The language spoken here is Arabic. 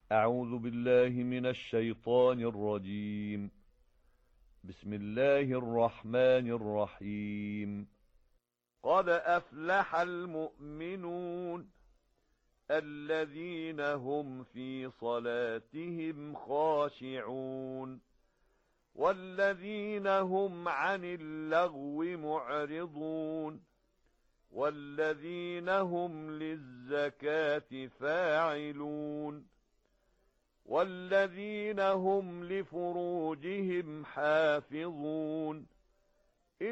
أعوذ بالله من الشيطان الرجيم. بسم الله الرحمن الرحيم. قد أفلح المؤمنون الذين هم في صلاتهم خاشعون والذين هم عن اللغو معرضون والذين هم للزكاة فاعلون والذين هم لفروجهم حافظون